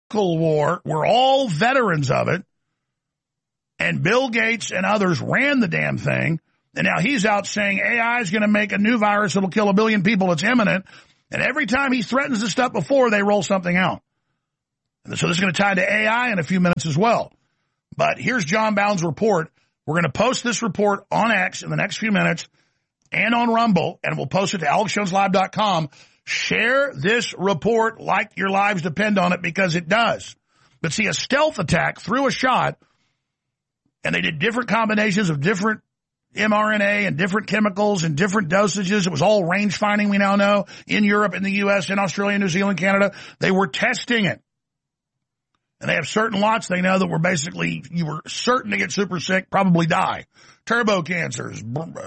war. We're all veterans of it. And Bill Gates and others ran the damn thing. And now he's out saying AI is going to make a new virus that'll kill 1 billion people. It's imminent. And every time he threatens this stuff before, they roll something out. And so this is going to tie into AI in a few minutes as well. But here's John Bound's report. We're going to post this report on X in the next few minutes and on Rumble, and we'll post it to AlexJonesLive.com. Share this report like your lives depend on it, because it does. But see, a stealth attack through a shot, and they did different combinations of different mRNA and different chemicals and different dosages. It was all range finding, we now know, in Europe, in the U.S., in Australia, New Zealand, Canada. They were testing it. And they have certain lots they know that were basically, you were certain to get super sick, probably die. Turbo cancers,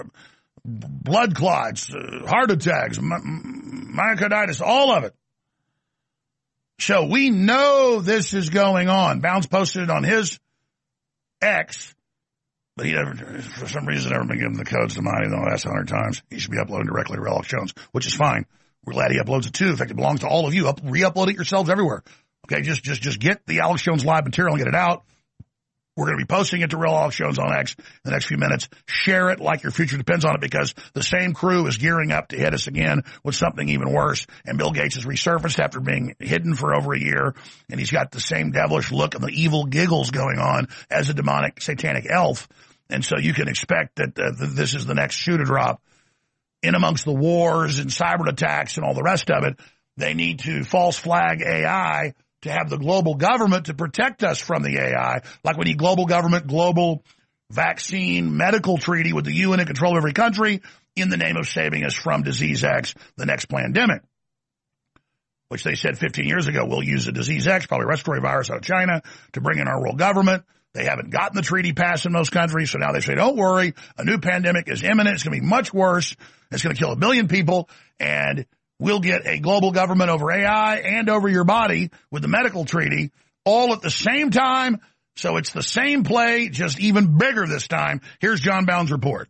blood clots, heart attacks, myocarditis, all of it. So we know this is going on. Bounds posted it on his X, but he never, for some reason, never been given the codes to mine, even though I asked 100 times. He should be uploading directly to Alex Jones, which is fine. We're glad he uploads it too. In fact, it belongs to all of you. Re-upload it yourselves everywhere. Okay, just get the Alex Jones live material and get it out. We're going to be posting it to Real Alex Jones on X in the next few minutes. Share it like your future depends on it, because the same crew is gearing up to hit us again with something even worse. And Bill Gates has resurfaced after being hidden for over a year, and he's got the same devilish look and the evil giggles going on as a demonic, satanic elf. And so you can expect that this is the next shoe to drop. In amongst the wars and cyber attacks and all the rest of it, they need to false flag AI to have the global government to protect us from the AI, like we need global government, global vaccine, medical treaty with the UN in control of every country in the name of saving us from disease X, the next pandemic, which they said 15 years ago, we'll use a disease X, probably a respiratory virus out of China, to bring in our world government. They haven't gotten the treaty passed in most countries, so now they say, don't worry, a new pandemic is imminent. It's going to be much worse. It's going to kill 1 billion people, and we'll get a global government over AI and over your body with the medical treaty all at the same time. So it's the same play, just even bigger this time. Here's John Bound's report.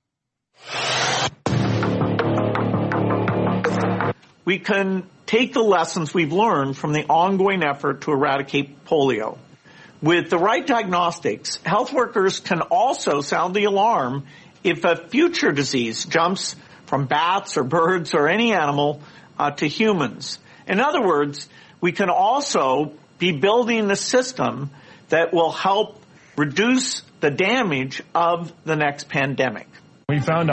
We can take the lessons we've learned from the ongoing effort to eradicate polio. With the right diagnostics, health workers can also sound the alarm if a future disease jumps from bats or birds or any animal to humans. In other words, we can also be building a system that will help reduce the damage of the next pandemic. We found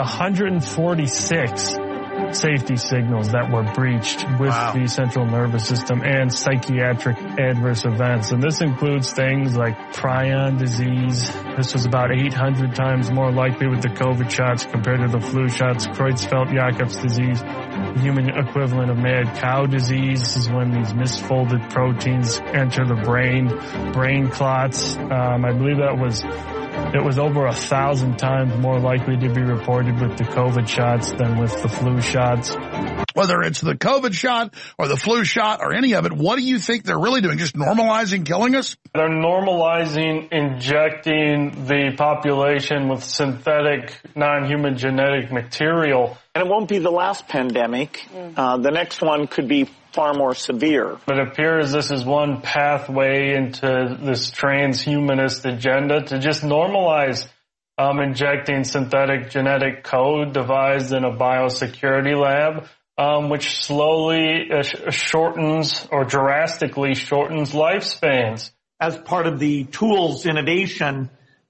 146 safety signals that were breached with the central nervous system and psychiatric adverse events. And this includes things like prion disease. This was about 800 times more likely with the COVID shots compared to the flu shots. Creutzfeldt-Jakob's disease, the human equivalent of mad cow disease. This is when these misfolded proteins enter the brain clots. I believe it was over 1,000 times more likely to be reported with the COVID shots than with the flu shots. Whether it's the COVID shot or the flu shot or any of it, what do you think they're really doing? Just normalizing killing us? They're normalizing injecting the population with synthetic, non-human genetic material. And it won't be the last pandemic. The next one could be far more severe. It appears this is one pathway into this transhumanist agenda to just normalize injecting synthetic genetic code devised in a biosecurity lab, which slowly shortens or drastically shortens lifespans. As part of the tools innovation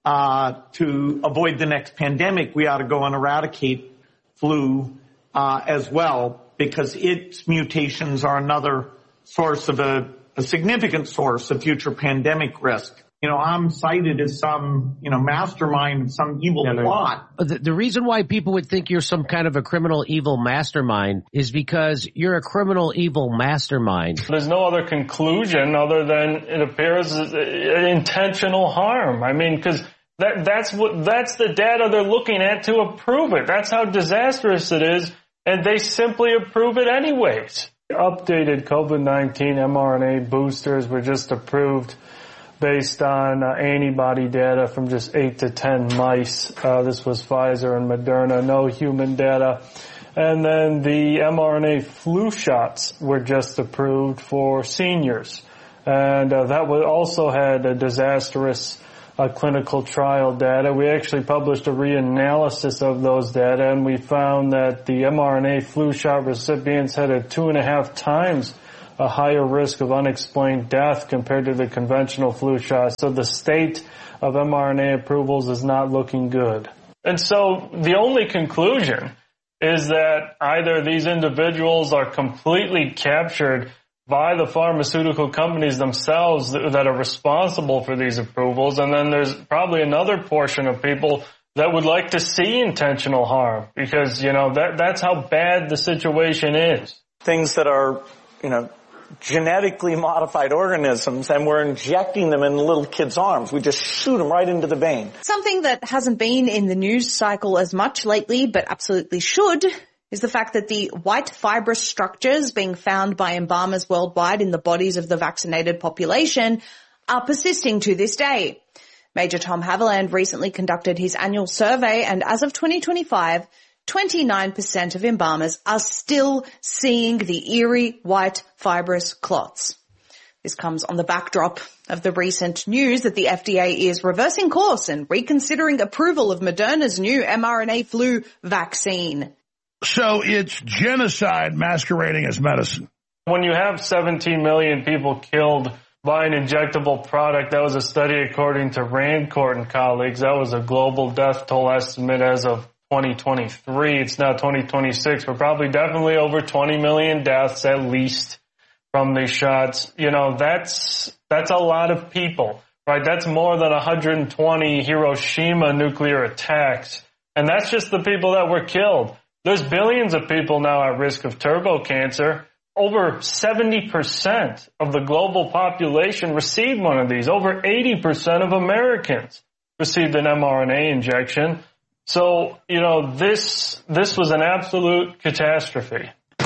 to avoid the next pandemic, we ought to go and eradicate flu as well, because its mutations are another source of a significant source of future pandemic risk. I'm cited as some, mastermind, some evil plot. The reason why people would think you're some kind of a criminal evil mastermind is because you're a criminal evil mastermind. There's no other conclusion other than it appears intentional harm. I mean, because that's the data they're looking at to approve it. That's how disastrous it is. And they simply approve it anyways. Updated COVID-19 mRNA boosters were just approved based on antibody data from just 8 to 10 mice. This was Pfizer and Moderna, no human data. And then the mRNA flu shots were just approved for seniors. and that also had a disastrous clinical trial data. We actually published a reanalysis of those data, and we found that the mRNA flu shot recipients had a 2.5 times a higher risk of unexplained death compared to the conventional flu shot. So the state of mRNA approvals is not looking good. And so the only conclusion is that either these individuals are completely captured by the pharmaceutical companies themselves that are responsible for these approvals, and then there's probably another portion of people that would like to see intentional harm because, that's how bad the situation is. Things that are, genetically modified organisms, and we're injecting them in little kids' arms. We just shoot them right into the vein. Something that hasn't been in the news cycle as much lately, but absolutely should, is the fact that the white fibrous structures being found by embalmers worldwide in the bodies of the vaccinated population are persisting to this day. Major Tom Haviland recently conducted his annual survey, and as of 2025, 29% of embalmers are still seeing the eerie white fibrous clots. This comes on the backdrop of the recent news that the FDA is reversing course and reconsidering approval of Moderna's new mRNA flu vaccine. So it's genocide masquerading as medicine. When you have 17 million people killed by an injectable product, that was a study according to Rancourt and colleagues. That was a global death toll estimate as of 2023. It's now 2026. We're probably definitely over 20 million deaths at least from these shots. That's a lot of people, right? That's more than 120 Hiroshima nuclear attacks. And that's just the people that were killed. There's billions of people now at risk of turbo cancer. Over 70% of the global population received one of these. Over 80% of Americans received an mRNA injection. So, this was an absolute catastrophe.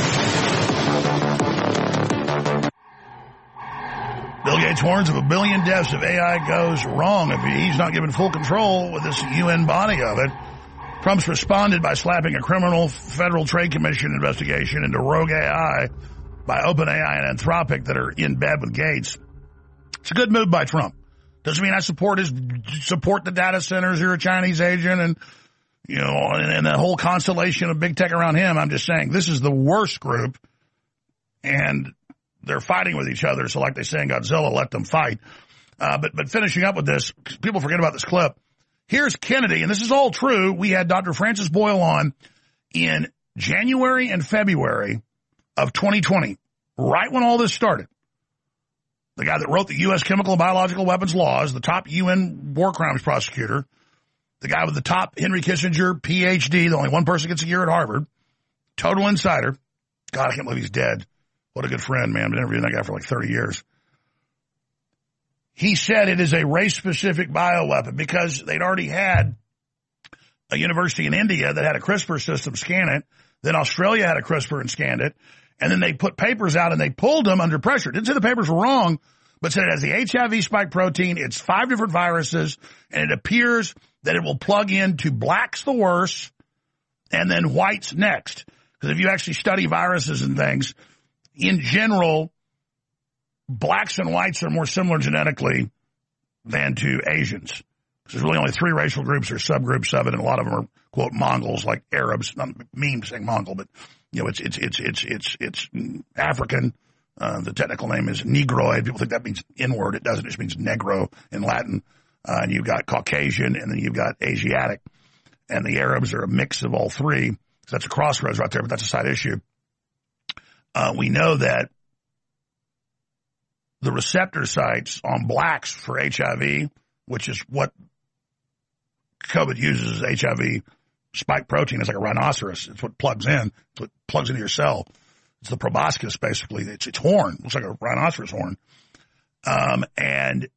Bill Gates warns of 1 billion deaths if AI goes wrong, if he's not given full control with this UN body of it. Trump's responded by slapping a criminal Federal Trade Commission investigation into rogue AI by OpenAI and Anthropic that are in bed with Gates. It's a good move by Trump. Doesn't mean I support the data centers. You're a Chinese agent and the whole constellation of big tech around him. I'm just saying this is the worst group, and they're fighting with each other. So like they say in Godzilla, let them fight. But finishing up with this, people forget about this clip. Here's Kennedy, and this is all true. We had Dr. Francis Boyle on in January and February of 2020, right when all this started. The guy that wrote the U.S. Chemical and Biological Weapons Laws, the top UN war crimes prosecutor, the guy with the top Henry Kissinger PhD, the only one person gets a year at Harvard, total insider. God, I can't believe he's dead. What a good friend, man. I've been interviewing that guy for like 30 years. He said it is a race-specific bioweapon because they'd already had a university in India that had a CRISPR system scan it. Then Australia had a CRISPR and scanned it. And then they put papers out and they pulled them under pressure. Didn't say the papers were wrong, but said it has the HIV spike protein. It's 5 different viruses, and it appears that it will plug into blacks the worst and then whites next. Because if you actually study viruses and things, in general, blacks and whites are more similar genetically than to Asians. There's really only 3 racial groups or subgroups of it, and a lot of them are, quote, Mongols, like Arabs. Not mean saying Mongol, but it's African. The technical name is Negroid. People think that means N-word. It doesn't. It just means Negro in Latin. And you've got Caucasian, and then you've got Asiatic. And the Arabs are a mix of all 3. So that's a crossroads right there, but that's a side issue. We know that the receptor sites on blacks for HIV, which is what COVID uses as HIV spike protein. It's like a rhinoceros. It's what plugs in. It's what plugs into your cell. It's the proboscis, basically. It's horn. It looks like a rhinoceros horn. And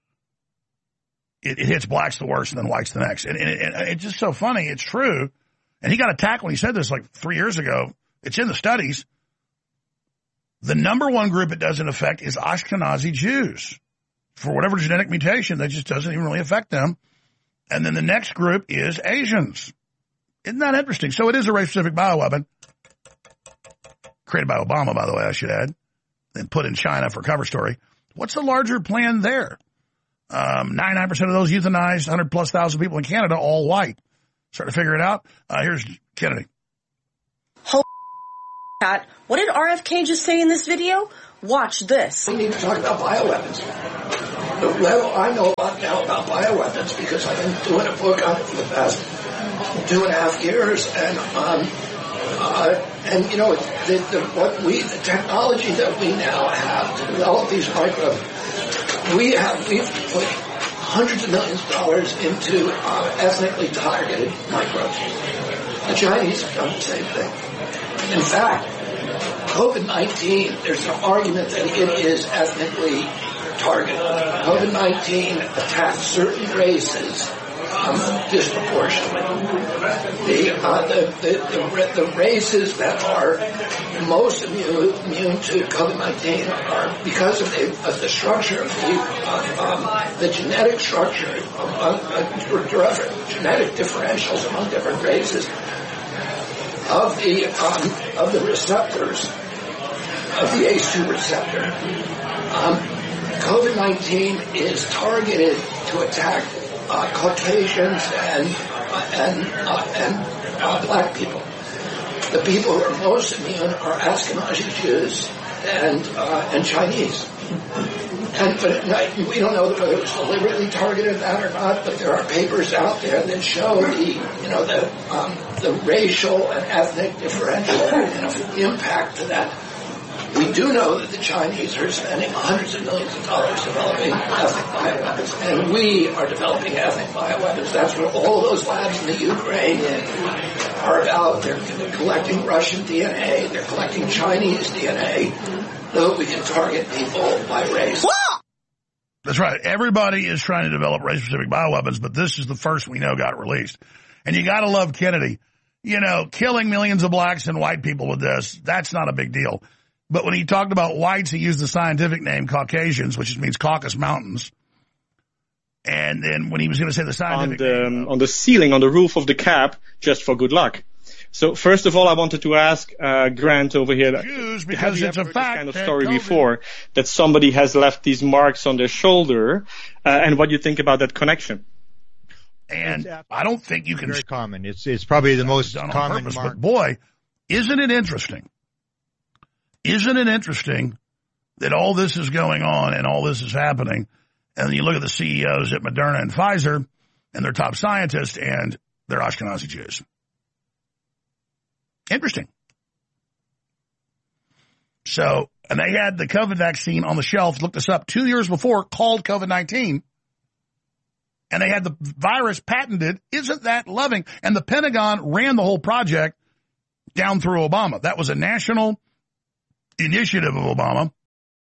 it hits blacks the worst and then whites the next. And it's just so funny. It's true. And he got attacked when he said this like 3 years ago. It's in the studies. The number one group it doesn't affect is Ashkenazi Jews. For whatever genetic mutation, that just doesn't even really affect them. And then the next group is Asians. Isn't that interesting? So it is a race-specific bioweapon. Created by Obama, by the way, I should add. And put in China for cover story. What's the larger plan there? 99% of those euthanized, 100,000+ people in Canada, all white. Start to figure it out. Here's Kennedy. Holy Pat, what did RFK just say in this video? Watch this. We need to talk about bioweapons. Well, I know a lot now about bioweapons because I've been doing a book on it for the past 2.5 years, and you know, the technology that we now have to develop these microbes, we've put hundreds of millions of dollars into ethnically targeted microbes. The Chinese have done the same thing. In fact, COVID-19, there's an argument that it is ethnically targeted. COVID-19 attacks certain races disproportionately. The races that are most immune to COVID-19 are because of the structure of the genetic structure of genetic differentials among different races of the receptors of the ACE2 receptor. COVID-19 is targeted to attack Caucasians and black people. The people who are most immune are Ashkenazi Jews and Chinese. But we don't know whether it was deliberately targeted that or not. But there are papers out there that show the racial and ethnic differential impact to that. We do know that the Chinese are spending hundreds of millions of dollars developing ethnic bioweapons, and we are developing ethnic bioweapons. That's what all those labs in the Ukraine are about. They're collecting Russian DNA, they're collecting Chinese DNA, so that we can target people by race. That's right. Everybody is trying to develop race-specific bioweapons, but this is the first we know got released. And you got to love Kennedy. You know, killing millions of blacks and white people with this, that's not a big deal. But when he talked about whites, he used the scientific name Caucasians, which means Caucasus Mountains. And then when he was going to say the scientific name, on the ceiling, on the roof of the cab, just for good luck. So first of all, I wanted to ask Grant over here. Jews, because it's a fact. This kind of story before that somebody has left these marks on their shoulder, and what you think about that connection? And I don't think you can. Very common. It's probably the most common purpose, mark. But boy, isn't it interesting? Isn't it interesting that all this is going on and all this is happening? And you look at the CEOs at Moderna and Pfizer and their top scientists and they're Ashkenazi Jews. Interesting. So, and they had the COVID vaccine on the shelf, looked this up 2 years before, called COVID-19. And they had the virus patented. Isn't that loving? And the Pentagon ran the whole project down through Obama. That was a national initiative of Obama.